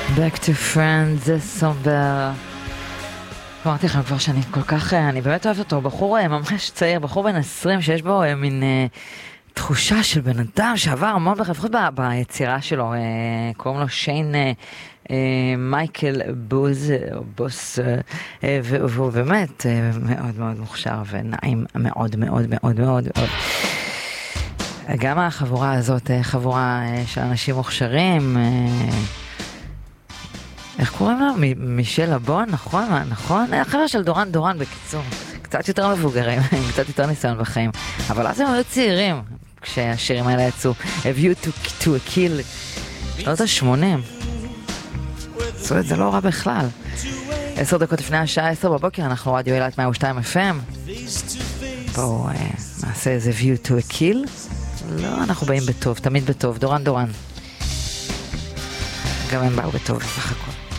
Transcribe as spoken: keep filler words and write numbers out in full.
Back to Friends, זה סומבר. אמרתי לכם כבר שאני כל כך, אני באמת אוהבת אותו, בחור ממש צעיר, בחור בן עשרים שיש בו מין אה, תחושה של בן אדם שעבר המון בכלל, לפחות ב- ביצירה שלו, אה, קוראים לו שיין אה, אה, מייקל בוז, או בוס, אה, אה, והוא באמת אה, מאוד מאוד מוכשר ונעים מאוד מאוד מאוד מאוד מאוד. גם החבורה הזאת, חבורה אה, של אנשים מוכשרים, אה, איך קוראים לה? מישל הבון, נכון? נכון? החבר'ה של דורן דורן בקיצור. קצת יותר מבוגרים, עם קצת יותר ניסיון בחיים. אבל אז הם היו צעירים, כשהשירים האלה יצאו. A View to, to a Kill. שנות ה-שמונים. זאת אומרת, זה לא רע בכלל. עשר דקות לפני השעה, עשר בבוקר, אנחנו רדיו אילת מאה ושתיים אף אם. בואו נעשה איזה View to a Kill. לא, אנחנו באים בטוב, תמיד בטוב. דורן דורן. גם הם באו בטוב, בסך הכל.